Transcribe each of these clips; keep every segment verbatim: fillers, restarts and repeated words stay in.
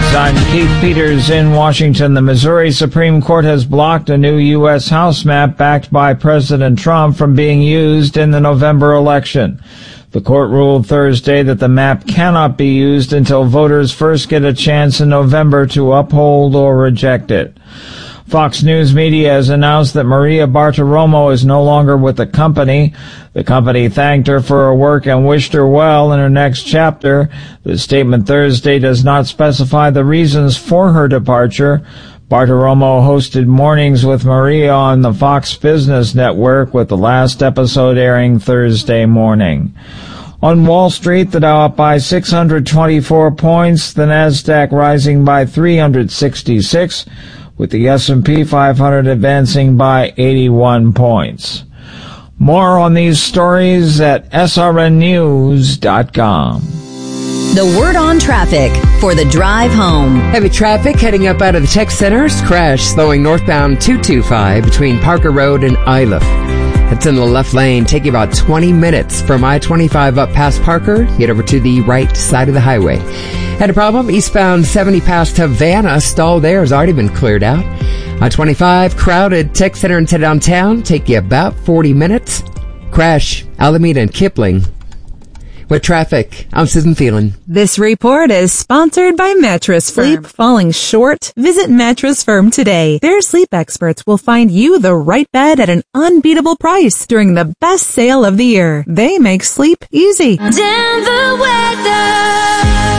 I'm Keith Peters in Washington. The Missouri Supreme Court has blocked a new U S House map backed by President Trump from being used in the November election. The court ruled Thursday that the map cannot be used until voters first get a chance in November to uphold or reject it. Fox News Media has announced that Maria Bartiromo is no longer with the company. The company thanked her for her work and wished her well in her next chapter. The statement Thursday does not specify the reasons for her departure. Bartiromo hosted Mornings with Maria on the Fox Business Network, with the last episode airing Thursday morning. On Wall Street, the Dow up by six hundred twenty-four points, the Nasdaq rising by three hundred sixty-six, with the S and P five hundred advancing by eighty-one points. More on these stories at S R N news dot com. The word on traffic for the drive home. Heavy traffic heading up out of the tech centers. Crash slowing northbound two twenty-five between Parker Road and Iliff. It's in the left lane. Take you about twenty minutes from I twenty-five up past Parker. Get over to the right side of the highway. Had a problem eastbound seventy past Havana. Stall there has already been cleared out. I twenty-five crowded tech center into downtown. Take you about forty minutes. Crash Alameda and Kipling. With traffic, I'm Susan Phelan. This report is sponsored by Mattress Firm. Sleep falling short? Visit Mattress Firm today. Their sleep experts will find you the right bed at an unbeatable price during the best sale of the year. They make sleep easy. Denver weather.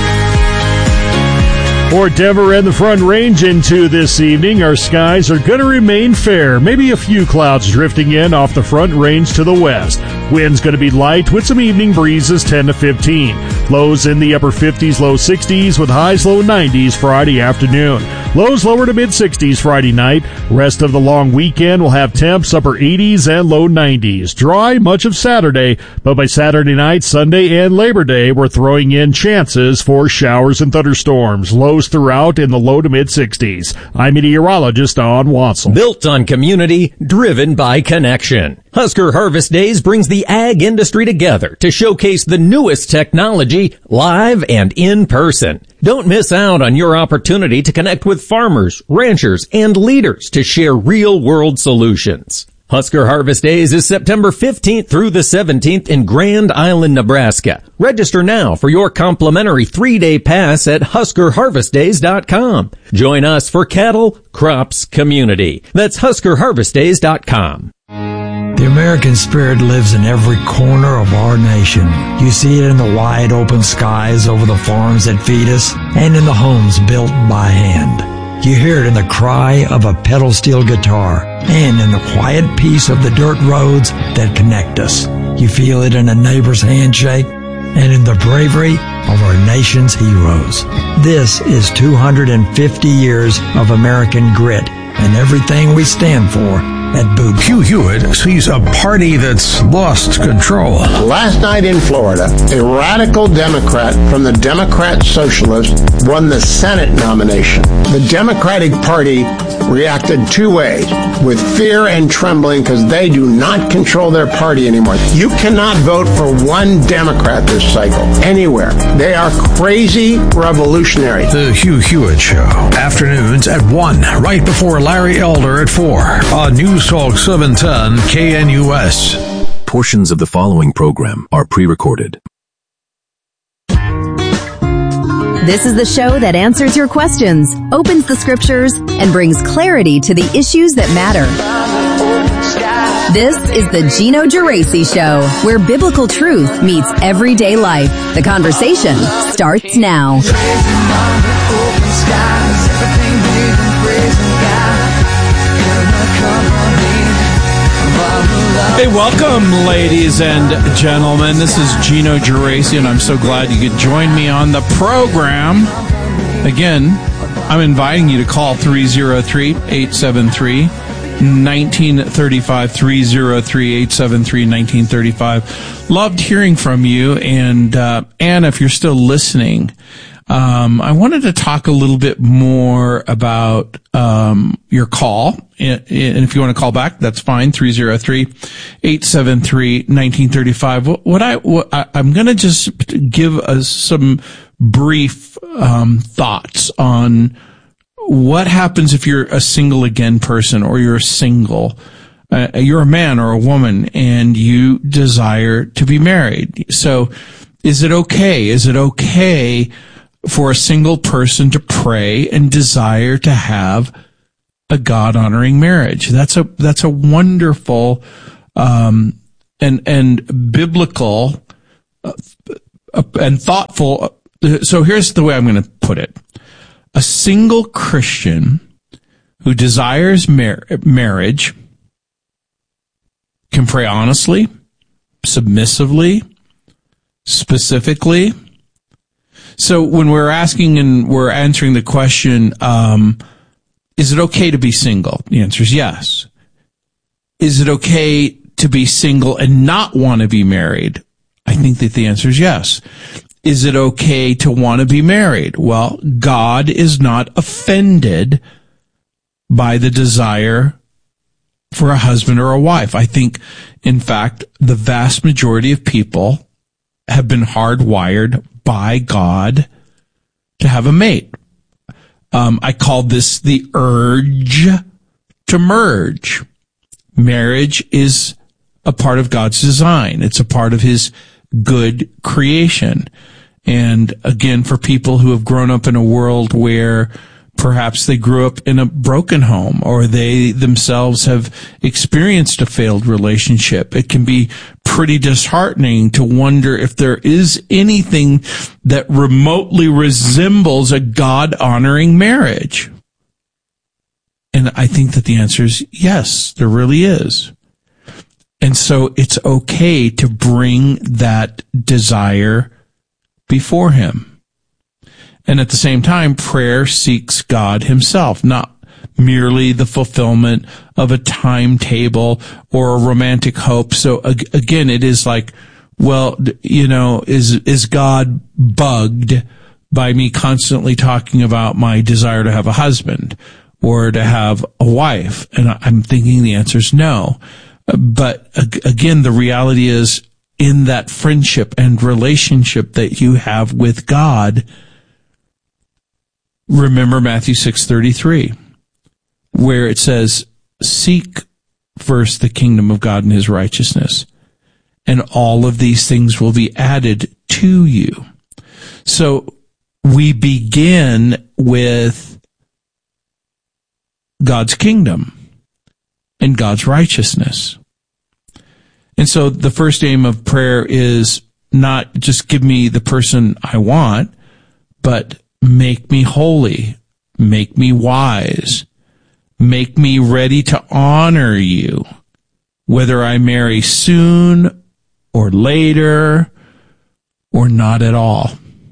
For Denver and the Front Range into this evening, our skies are going to remain fair. Maybe a few clouds drifting in off the Front Range to the west. Wind's going to be light with some evening breezes ten to fifteen. Lows in the upper fifties, low sixties, with highs low nineties Friday afternoon. Lows lower to mid-sixties Friday night. Rest of the long weekend will have temps upper eighties and low nineties. Dry much of Saturday, but by Saturday night, Sunday, and Labor Day, we're throwing in chances for showers and thunderstorms. Lows throughout in the low to mid-sixties. I'm meteorologist Don Watson. Built on community, driven by connection. Husker Harvest Days brings the ag industry together to showcase the newest technology live and in person. Don't miss out on your opportunity to connect with farmers, ranchers, and leaders to share real-world solutions. Husker Harvest Days is September fifteenth through the seventeenth in Grand Island, Nebraska. Register now for your complimentary three-day pass at husker harvest days dot com. Join us for cattle, crops, community. That's husker harvest days dot com. The American spirit lives in every corner of our nation. You see it in the wide open skies over the farms that feed us and in the homes built by hand. You hear it in the cry of a pedal steel guitar and in the quiet peace of the dirt roads that connect us. You feel it in a neighbor's handshake and in the bravery of our nation's heroes. This is two hundred fifty years of American grit and everything we stand for at Boot. Hugh Hewitt sees a party that's lost control. Last night in Florida, a radical Democrat from the Democrat Socialists won the Senate nomination. The Democratic Party reacted two ways, with fear and trembling because they do not control their party anymore. You cannot vote for one Democrat this cycle, anywhere. They are crazy revolutionaries. The Hugh Hewitt Show, afternoons at one, right before Larry Elder at four, on News Talk seven ten K N U S. Portions of the following program are pre-recorded. This is the show that answers your questions, opens the scriptures, and brings clarity to the issues that matter. This is the Gino Geraci Show, where biblical truth meets everyday life. The conversation starts now. Hey, welcome, ladies and gentlemen. This is Gino Geraci, and I'm so glad you could join me on the program. Again, I'm inviting you to call three oh three, eight seven three, one nine three five, three oh three, eight seven three, one nine three five. Loved hearing from you, and uh, Anna, if you're still listening, Um, I wanted to talk a little bit more about um, your call, and if you want to call back, that's fine. three oh three, eight seven three, one nine three five. What, what I what I, I'm going to just give us some brief um, thoughts on what happens if you're a single again person, or you're single, uh, you're a man or a woman, and you desire to be married. So is it okay? Is it okay for a single person to pray and desire to have a God-honoring marriage? That's a, that's a wonderful, um, and, and biblical, uh, and thoughtful. So here's the way I'm going to put it. A single Christian who desires mar- marriage can pray honestly, submissively, specifically. So when we're asking and we're answering the question, um, is it okay to be single? The answer is yes. Is it okay to be single and not want to be married? I think that the answer is yes. Is it okay to want to be married? Well, God is not offended by the desire for a husband or a wife. I think, in fact, the vast majority of people have been hardwired by God to have a mate. Um, I called this the urge to merge. Marriage is a part of God's design. It's a part of His good creation. And again, for people who have grown up in a world where perhaps they grew up in a broken home, or they themselves have experienced a failed relationship, it can be pretty disheartening to wonder if there is anything that remotely resembles a God-honoring marriage. And I think that the answer is yes, there really is. And so it's okay to bring that desire before Him. And at the same time, prayer seeks God Himself, not merely the fulfillment of a timetable or a romantic hope. So again, it is like, well, you know, is, is God bugged by me constantly talking about my desire to have a husband or to have a wife? And I'm thinking the answer is no. But again, the reality is, in that friendship and relationship that you have with God, remember Matthew six thirty-three, where it says, seek first the kingdom of God and His righteousness, and all of these things will be added to you. So we begin with God's kingdom and God's righteousness. And so the first aim of prayer is not just give me the person I want, but make me holy, make me wise, make me ready to honor you, whether I marry soon or later or not at all.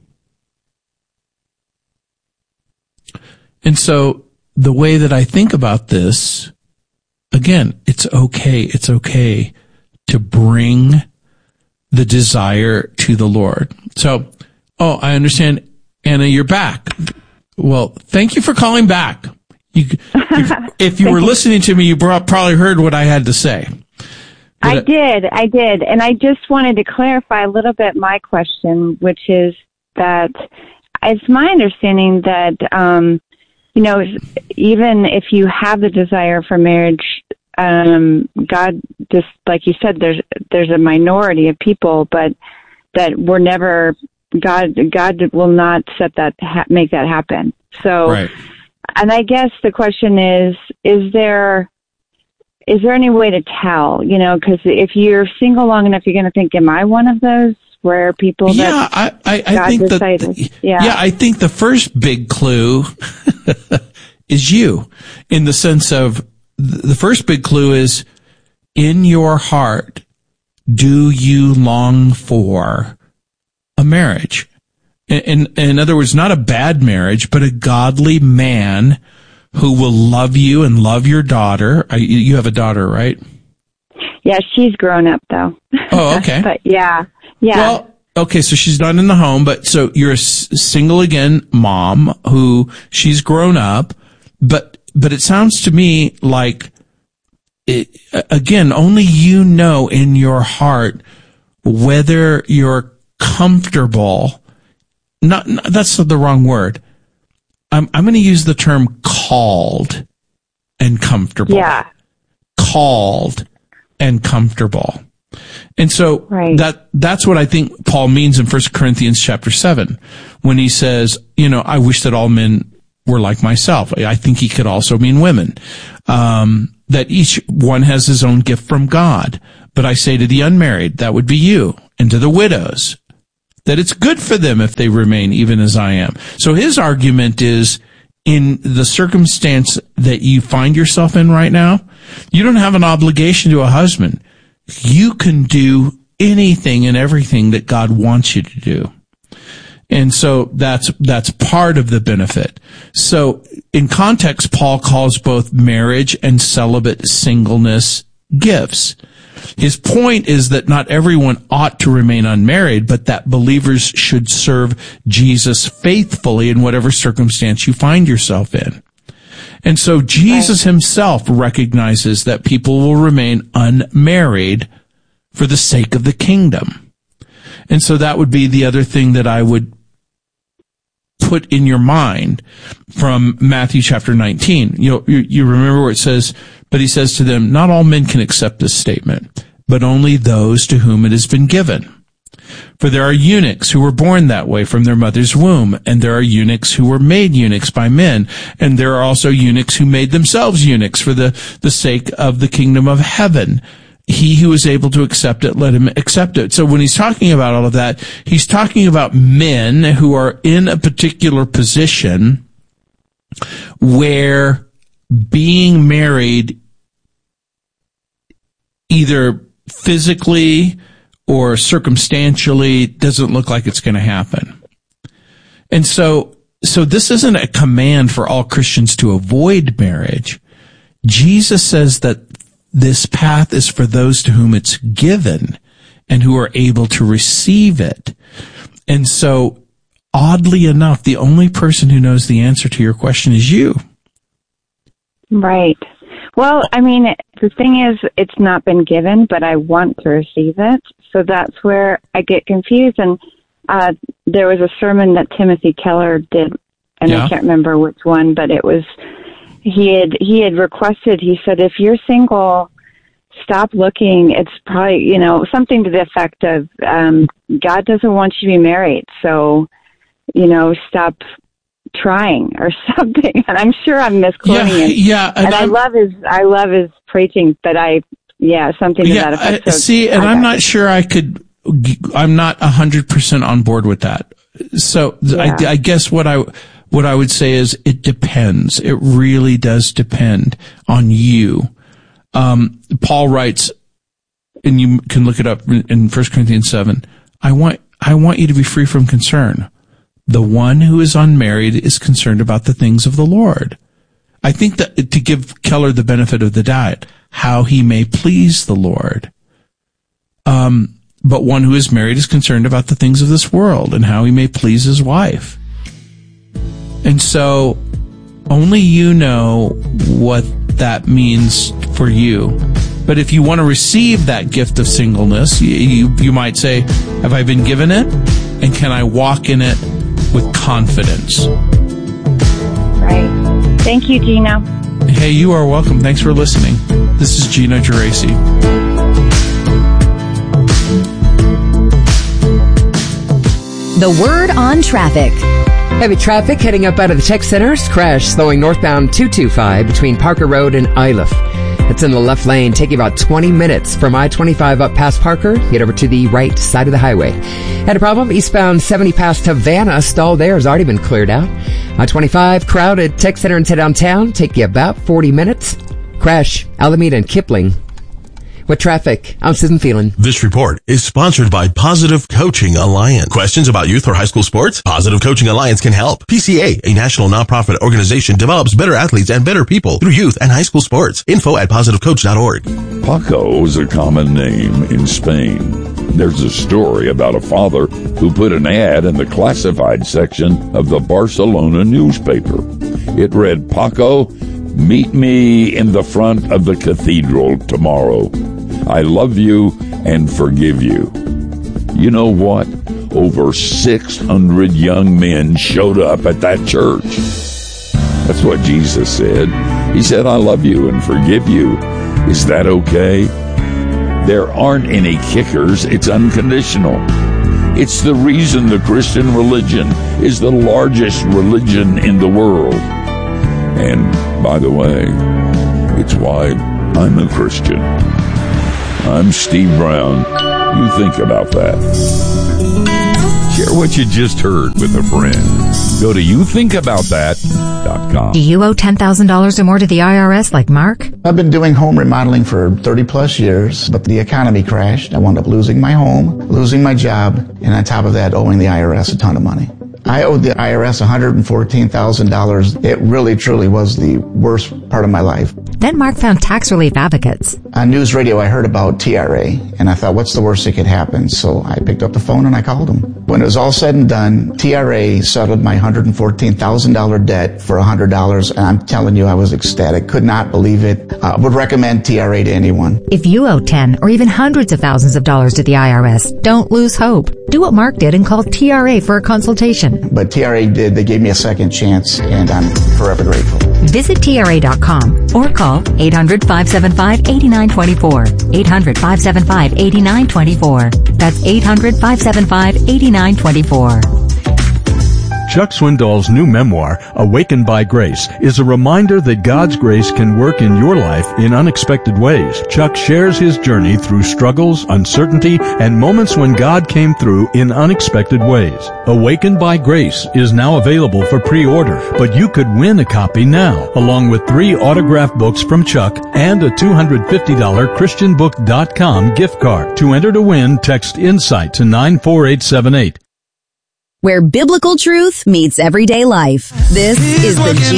And so the way that I think about this, again, it's okay, it's okay to bring the desire to the Lord. So, oh, I understand, Anna, you're back. Well, thank you for calling back. You, if, if you were listening to me, you probably heard what I had to say. But I did, I did. And I just wanted to clarify a little bit my question, which is that it's my understanding that, um, you know, even if you have the desire for marriage, Um, God, just like you said, there's there's a minority of people, but that we're never God. God will not set that ha- make that happen. So, right. And I guess the question is: Is there is there any way to tell? You know, because if you're single long enough, you're going to think, "Am I one of those rare people?" Yeah, that I, I, I God think decided? that. Yeah. yeah, I think the first big clue is you, in the sense of. The first big clue is, in your heart, do you long for a marriage? In, in, in other words, not a bad marriage, but a godly man who will love you and love your daughter. You have a daughter, right? Yeah, she's grown up, though. Oh, okay. But yeah, yeah. Well, okay, so she's not in the home, but so you're a single again mom who she's grown up, but But it sounds to me like, it, again, only you know in your heart whether you're comfortable not, not that's the wrong word. I'm, I'm going to use the term called and comfortable. Yeah. Called and comfortable. And so right. that that's what I think Paul means in First Corinthians chapter seven when he says, you know, I wish that all men were like myself. I think he could also mean women. Um, that each one has his own gift from God. But I say to the unmarried, that would be you, and to the widows, that it's good for them if they remain even as I am. So his argument is, in the circumstance that you find yourself in right now, you don't have an obligation to a husband. You can do anything and everything that God wants you to do. And so that's, that's part of the benefit. So in context, Paul calls both marriage and celibate singleness gifts. His point is that not everyone ought to remain unmarried, but that believers should serve Jesus faithfully in whatever circumstance you find yourself in. And so Jesus right. himself recognizes that people will remain unmarried for the sake of the kingdom. And so that would be the other thing that I would put in your mind from Matthew chapter nineteen. You know, you, you remember where it says, but he says to them, not all men can accept this statement, but only those to whom it has been given. For there are eunuchs who were born that way from their mother's womb, and there are eunuchs who were made eunuchs by men, and there are also eunuchs who made themselves eunuchs for the, the sake of the kingdom of heaven. He who is able to accept it, let him accept it. So when he's talking about all of that, he's talking about men who are in a particular position where being married either physically or circumstantially doesn't look like it's going to happen. And so, so this isn't a command for all Christians to avoid marriage. Jesus says that this path is for those to whom it's given and who are able to receive it. And so, oddly enough, the only person who knows the answer to your question is you. Right. Well, I mean, the thing is, it's not been given, but I want to receive it. So that's where I get confused. And uh, there was a sermon that Timothy Keller did, and yeah. I can't remember which one, but it was, he had, he had requested, he said, if you're single, stop looking. It's probably, you know, something to the effect of, um, God doesn't want you to be married. So, you know, stop trying or something. And I'm sure I'm misquoting yeah, it. Yeah. And, and I love his, I love his preaching, but I, yeah, something to yeah, that effect. I, see, and I'm not sure I could, I'm not a hundred percent on board with that. So yeah. I, I guess what I, what I would say is it depends. It really does depend on you. Um, Paul writes, and you can look it up in First Corinthians seven, I want, I want you to be free from concern. The one who is unmarried is concerned about the things of the Lord. I think that to give Keller the benefit of the doubt, how he may please the Lord. Um, but one who is married is concerned about the things of this world and how he may please his wife. And so only you know what that means for you. But if you want to receive that gift of singleness, you, you, you might say, have I been given it? And can I walk in it with confidence? Right. Thank you, Gino. Hey, you are welcome. Thanks for listening. This is Gino Geraci. The word on traffic. Heavy traffic heading up out of the tech centers. Crash slowing northbound two two five between Parker Road and Iliff. It's in the left lane, taking about twenty minutes from I twenty-five up past Parker. Get over to the right side of the highway. Had a problem eastbound seventy past Havana. Stall there has already been cleared out. I twenty-five crowded tech center into downtown. Take you about forty minutes. Crash Alameda and Kipling. With traffic, I'm Susan Phelan. This report is sponsored by Positive Coaching Alliance. Questions about youth or high school sports? Positive Coaching Alliance can help. P C A, a national nonprofit organization, develops better athletes and better people through youth and high school sports. Info at positive coach dot org. Paco is a common name in Spain. There's a story about a father who put an ad in the classified section of the Barcelona newspaper. It read, Paco, meet me in the front of the cathedral tomorrow. I love you and forgive you. You know what? over six hundred young men showed up at that church. That's what Jesus said. He said, I love you and forgive you. Is that okay? There aren't any kickers. It's unconditional. It's the reason the Christian religion is the largest religion in the world. And, by the way, it's why I'm a Christian. I'm Steve Brown. You think about that. Share what you just heard with a friend. Go to you think about that dot com. Do you owe ten thousand dollars or more to the I R S like Mark? I've been doing home remodeling for thirty plus years, but the economy crashed. I wound up losing my home, losing my job, and on top of that, owing the I R S a ton of money. I owed the I R S one hundred fourteen thousand dollars. It really, truly was the worst part of my life. Then Mark found Tax Relief Advocates. On news radio, I heard about T R A, and I thought, what's the worst that could happen? So I picked up the phone and I called them. When it was all said and done, T R A settled my one hundred fourteen thousand dollars debt for one hundred dollars, and I'm telling you, I was ecstatic. Could not believe it. I uh, would recommend T R A to anyone. If you owe ten or even hundreds of thousands of dollars to the I R S, don't lose hope. Do what Mark did and call T R A for a consultation. But T R A did. They gave me a second chance, and I'm forever grateful. Visit T R A dot com or call eight hundred, five seven five, eight nine two four. eight hundred, five seven five, eight nine two four. That's eight hundred, five seven five, eight nine two four. Chuck Swindoll's new memoir, Awakened by Grace, is a reminder that God's grace can work in your life in unexpected ways. Chuck shares his journey through struggles, uncertainty, and moments when God came through in unexpected ways. Awakened by Grace is now available for pre-order, but you could win a copy now, along with three autographed books from Chuck and a two hundred fifty dollars Christian book dot com gift card. To enter to win, text INSIGHT to nine four eight seven eight. Where biblical truth meets everyday life. This is the Gina